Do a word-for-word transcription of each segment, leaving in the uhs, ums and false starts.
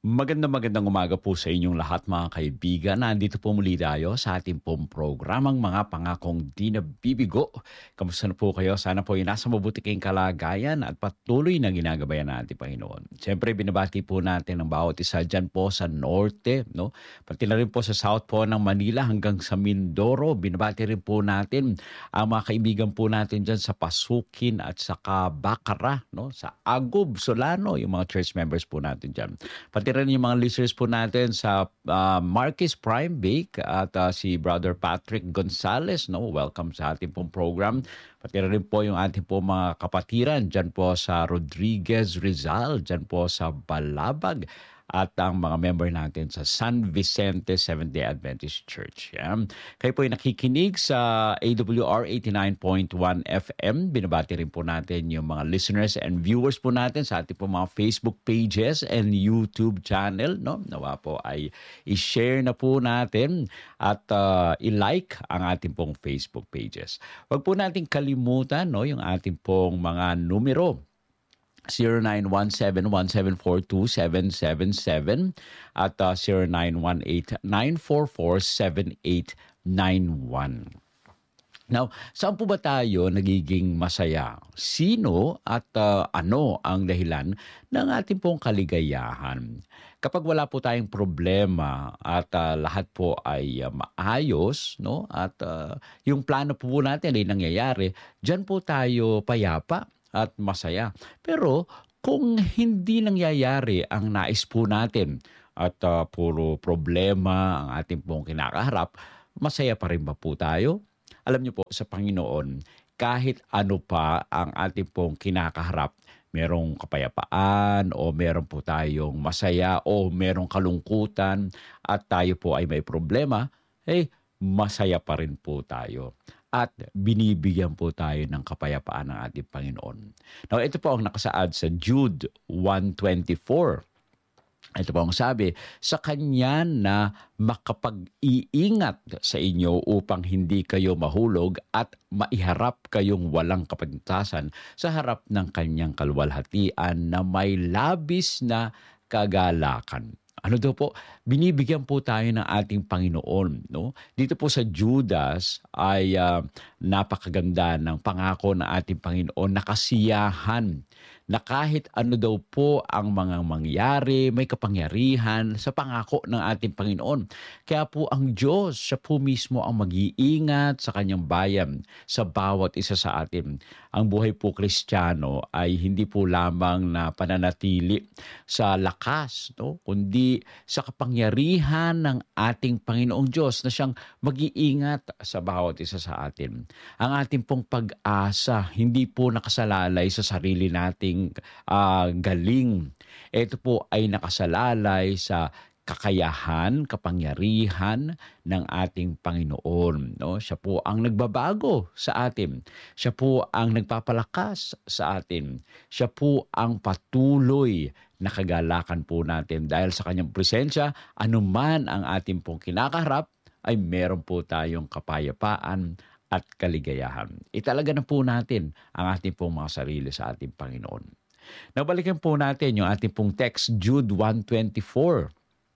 Magandang magandang umaga po sa inyong lahat mga kaibigan. Nandito po muli tayo sa ating pong programang Mga Pangakong Di Nabibigo. Kamusta na po kayo? Sana po ay nasa mabuti kayong kalagayan at patuloy na ginagabayan natin Panginoon. Siyempre binabati po natin ang bawat isa dyan po sa norte, no? Pati na rin po sa south po ng Manila hanggang sa Mindoro. Binabati rin po natin ang mga kaibigan po natin dyan sa Pasukin at sa Bacara, no? Sa Agub, Solano, yung mga church members po natin dyan. Pati rin yung mga listeners po natin sa uh, Marquis Prime Bake at uh, si Brother Patrick Gonzales. No? Welcome sa ating pong program. Pati rin po yung ating po mga kapatiran dyan po sa Rodriguez Rizal, dyan po sa Balabag at ang mga member natin sa San Vicente Seventh-day Adventist Church. Yan. Kayo po ay nakikinig sa A W R eighty-nine point one F M. Binabati rin po natin yung mga listeners and viewers po natin sa ating po mga Facebook pages and YouTube channel. No? Nawa po ay i-share na po natin at uh, i-like ang ating pong Facebook pages. Huwag po natin kalimutan no, yung ating pong mga numero. zero nine one seven one seven four two seven seven seven at uh, zero nine one eight nine four four seven eight nine one. Now, saan po ba tayo nagiging masaya? Sino at uh, ano ang dahilan ng ating pong kaligayahan? Kapag wala po tayong problema at uh, lahat po ay uh, maayos, no? At uh, yung plano po, po natin ay nangyayari, diyan po tayo payapa at masaya. Pero kung hindi nangyayari ang nais po natin at uh, puro problema ang ating pong kinakaharap, masaya pa rin ba po tayo? Alam niyo po, sa Panginoon, kahit ano pa ang ating pong kinakaharap, merong kapayapaan o meron po tayong masaya o merong kalungkutan at tayo po ay may problema, eh masaya pa rin po tayo. At binibigyan po tayo ng kapayapaan ng ating Panginoon. Now, ito po ang nakasaad sa Jude one twenty-four. Ito po ang sabi, sa Kanya na makapag-iingat sa inyo upang hindi kayo mahulog at maiharap kayong walang kapantasan sa harap ng Kanyang kaluwalhatian na may labis na kagalakan. Ano daw po? Binibigyan po tayo ng ating Panginoon. No? Dito po sa Judas ay uh, napakaganda ng pangako ng ating Panginoon na kasiyahan na kahit ano daw po ang mga mangyari, may kapangyarihan sa pangako ng ating Panginoon. Kaya po ang Diyos, siya po mismo ang mag-iingat sa kanyang bayan, sa bawat isa sa atin. Ang buhay po Kristiyano ay hindi po lamang na pananatili sa lakas, no? Kundi sa kapangyarihan ng ating Panginoong Diyos na siyang mag-iingat sa bawat isa sa atin. Ang ating pong pag-asa, hindi po nakasalalay sa sarili nating uh, galing. Ito po ay nakasalalay sa kakayahan, kapangyarihan ng ating Panginoon. No? Siya po ang nagbabago sa atin. Siya po ang nagpapalakas sa atin. Siya po ang patuloy na kagalakan po natin. Dahil sa kanyang presensya, anuman ang ating pong kinakaharap, ay meron po tayong kapayapaan at kaligayahan. Italaga na po natin ang ating pong mga sarili sa ating Panginoon. Nabalikan po natin yung ating pong text, Jude one twenty-four.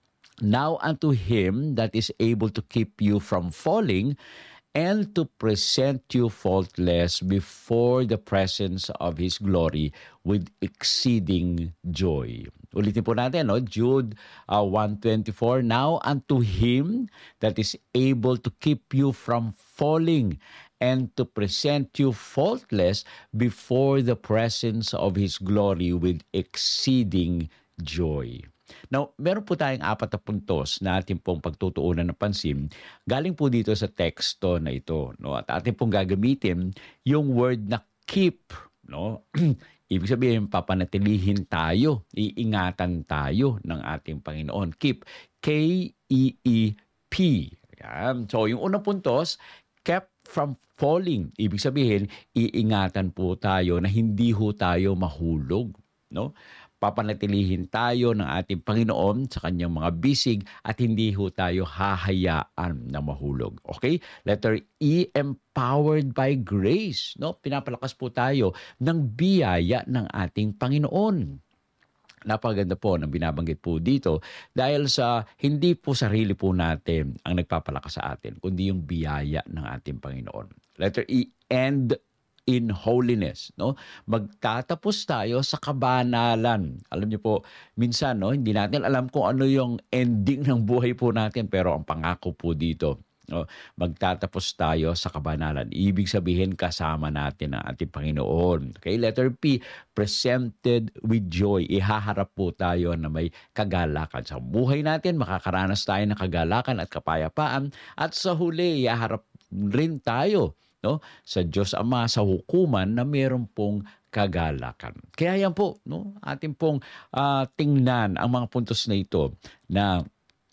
Now unto him that is able to keep you from falling and to present you faultless before the presence of his glory with exceeding joy. Ulitin po natin, no? Jude uh, one twenty-four. Now unto him that is able to keep you from falling and to present you faultless before the presence of his glory with exceeding joy. Now, meron po tayong apat na puntos na ating pong pagtutuunan ng pansin. Galing po dito sa teksto na ito. No? At ating pong gagamitin yung word na keep. No? Ibig sabihin, papanatilihin tayo, iingatan tayo ng ating Panginoon. Keep. K E E P. Yan. So, yung unang puntos, kept from falling. Ibig sabihin, iingatan po tayo na hindi ho tayo mahulog. No? Papanatilihin tayo ng ating Panginoon sa kanyang mga bisig at hindi ho tayo hahayaan na mahulog. Okay? Letter E, empowered by grace. No? Pinapalakas po tayo ng biyaya ng ating Panginoon. Napakaganda po ng binabanggit po dito dahil sa hindi po sarili po natin ang nagpapalakas sa atin, kundi yung biyaya ng ating Panginoon. Letter E, end in holiness, no? Magtatapos tayo sa kabanalan. Alam niyo po, minsan no, hindi natin alam kung ano yung ending ng buhay po natin, pero ang pangako po dito, no, magtatapos tayo sa kabanalan. Ibig sabihin kasama natin ang ating Panginoon. Okay, letter P, presented with joy. Ihaharap po tayo na may kagalakan. Sa buhay natin, makakaranas tayo ng kagalakan at kapayapaan. At sa huli, ihaharap rin tayo, no, sa Diyos Ama, sa hukuman na meron pong kagalakan. Kaya yan po, no, ating pong uh, tingnan ang mga puntos na ito na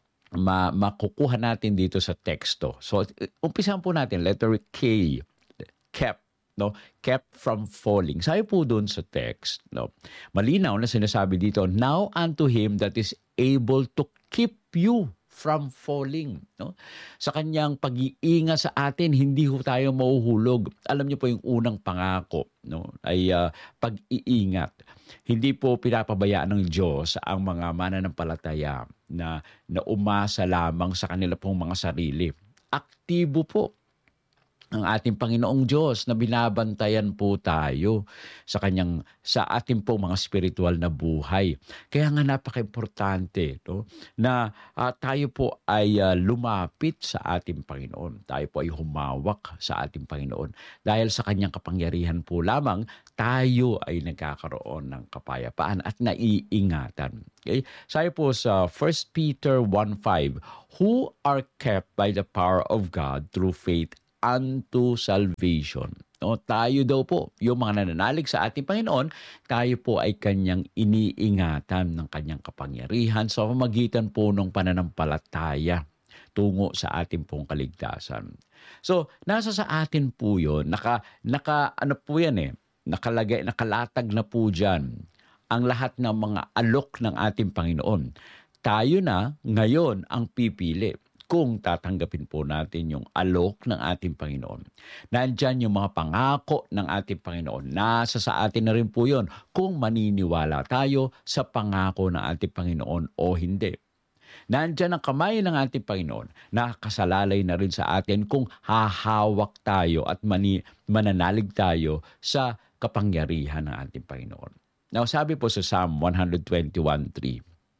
ma makukuha natin dito sa teksto. So, umpisahan po natin, letter K, kept, no? Kept from falling. Sabi po doon sa text, no? Malinaw na sinasabi dito, now unto him that is able to keep you from falling, no? Sa kanyang pag-iingat sa atin, hindi ho tayo mahuhulog. Alam niyo po yung unang pangako, no, ay uh, pag-iingat. Hindi po pinapabayaan ng Diyos ang mga mananampalataya na, na umasa lamang sa kanila pong mga sarili. Aktibo po ang ating Panginoong Diyos na binabantayan po tayo sa kanyang sa ating po mga spiritual na buhay. Kaya nga napaka-importante, no, na uh, tayo po ay uh, lumapit sa ating Panginoon. Tayo po ay humawak sa ating Panginoon. Dahil sa kanyang kapangyarihan po lamang, tayo ay nagkakaroon ng kapayapaan at naiingatan. Okay? Sabi po sa First Peter one five, who are kept by the power of God through faith unto salvation. No, tayo daw po, yung mga nananalig sa ating Panginoon, tayo po ay kanyang iniingatan ng kanyang kapangyarihan sa pamamagitan po ng pananampalataya tungo sa ating pong kaligtasan. So, nasa sa atin po yun, naka, naka ano po yan eh, nakalagay, nakalatag na po dyan ang lahat ng mga alok ng ating Panginoon. Tayo na ngayon ang pipili kung tatanggapin po natin yung alok ng ating Panginoon. Nandyan yung mga pangako ng ating Panginoon. Nasa sa atin na rin po yun kung maniniwala tayo sa pangako ng ating Panginoon o hindi. Nandyan ang kamay ng ating Panginoon. Nakasalalay na rin sa atin kung hahawak tayo at mani, mananalig tayo sa kapangyarihan ng ating Panginoon. Now, sabi po sa Psalm one twenty-one three,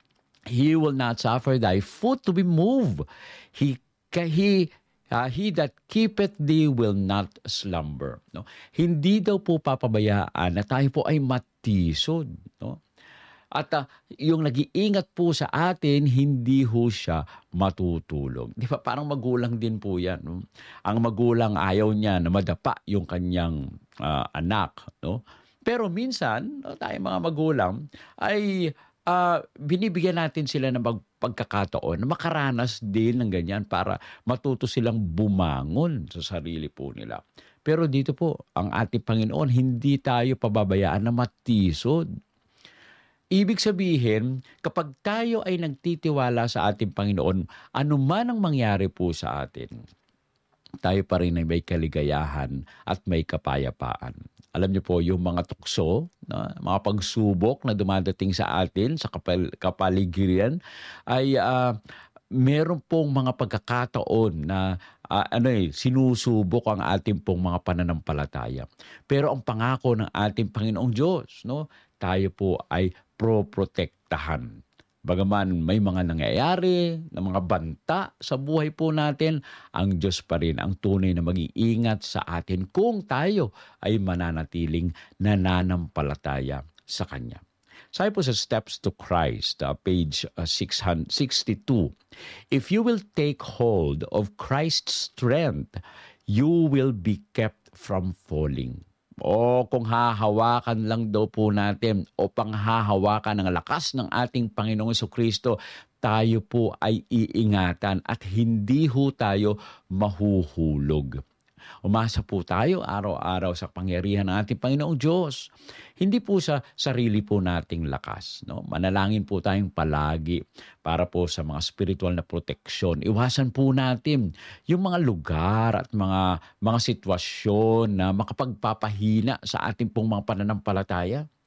he will not suffer thy foot to be moved. He he uh, he that keepeth thee will not slumber. No? Hindi daw po papabayaan na tayo po ay matisod. No? At uh, yung nag-iingat po sa atin, hindi ho siya matutulog. Di ba? Parang magulang din po yan. No? Ang magulang ayaw niya na madapa yung kanyang uh, anak. No? Pero minsan, no, tayo mga magulang ay Uh, binibigyan natin sila ng pagkakataon na makaranas din ng ganyan para matuto silang bumangon sa sarili po nila. Pero dito po, ang ating Panginoon, hindi tayo pababayaan na matisod. Ibig sabihin, kapag tayo ay nagtitiwala sa ating Panginoon, anuman ang mangyari po sa atin, tayo pa rin ay may kaligayahan at may kapayapaan. Alam niyo po, yung mga tukso, na, mga pagsubok na dumadating sa atin, sa kapal, kapaligiran, ay uh, meron pong mga pagkakataon na uh, ano eh, sinusubok ang ating pong mga pananampalataya. Pero ang pangako ng ating Panginoong Diyos, no, tayo po ay pro-protektahan. Bagaman may mga nangyayari na mga banta sa buhay po natin, ang Diyos pa rin ang tunay na mag-iingat sa atin kung tayo ay mananatiling nananampalataya sa Kanya. Sabi po sa Steps to Christ, uh, page uh, six sixty-two, if you will take hold of Christ's strength, you will be kept from falling. O kung hahawakan lang daw po natin o panghahawakan ng lakas ng ating Panginoong Jesucristo, tayo po ay iingatan at hindi ho tayo mahuhulog. Umasa po tayo araw-araw sa pangyarihan ng ating Panginoong Diyos. Hindi po sa sarili po nating lakas. No? Manalangin po tayong palagi para po sa mga spiritual na proteksyon. Iwasan po natin yung mga lugar at mga, mga sitwasyon na makapagpapahina sa ating pong mga pananampalataya.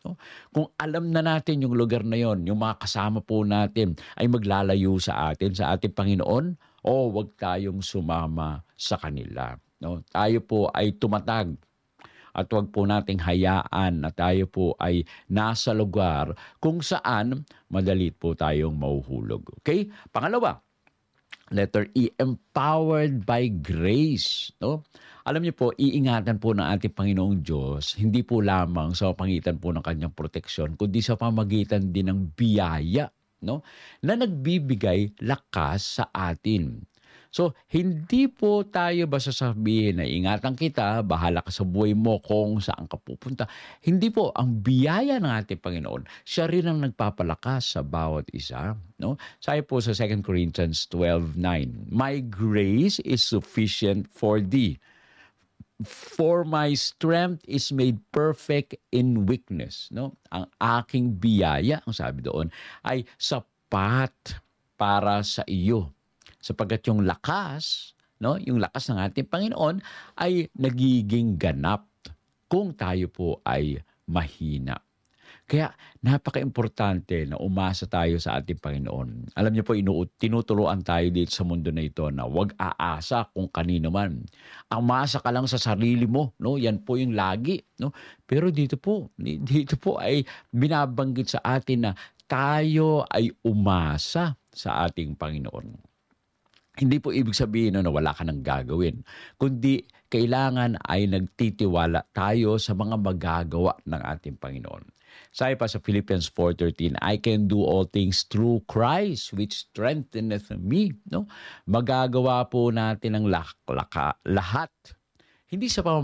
No? Kung alam na natin yung lugar na yon, yung mga kasama po natin ay maglalayo sa atin, sa ating Panginoon, o wag tayong sumama sa kanila. No? Tayo po ay tumatag at wag po nating hayaan na tayo po ay nasa lugar kung saan madali po tayong mahuhulog. Okay? Pangalawa, letter E, empowered by grace. No? Alam niyo po, iingatan po ng ating Panginoong Diyos, hindi po lamang sa pagitan po ng kanyang proteksyon, kundi sa pamagitan din ng biyaya, no? Na nagbibigay lakas sa atin. So, hindi po tayo basta sabihin na ingatan kita, bahala ka sa buhay mo kung saan ka pupunta. Hindi po, ang biyaya ng ating Panginoon, siya rin ang nagpapalakas sa bawat isa. No? Sabi po sa Second Corinthians twelve nine, my grace is sufficient for thee, for my strength is made perfect in weakness. No? Ang aking biyaya, ang sabi doon, ay sapat para sa iyo. Sapagkat yung lakas, no, yung lakas ng ating Panginoon ay nagiging ganap kung tayo po ay mahina. Kaya napaka-importante na umasa tayo sa ating Panginoon. Alam niyo po, inu- tinuturuan tayo dito sa mundo na ito na huwag aasa kung kanino man. Ang masa ka lang sa sarili mo, no? Yan po yung lagi, no? Pero dito po, dito po ay binabanggit sa atin na tayo ay umasa sa ating Panginoon. Hindi po ibig sabihin na wala ka nang gagawin, kundi kailangan ay nagtitiwala tayo sa mga magagawa ng ating Panginoon. Sabi pa sa Philippians four thirteen, I can do all things through Christ which strengtheneth me. No? Magagawa po natin ang lak- laka- lahat. Hindi sa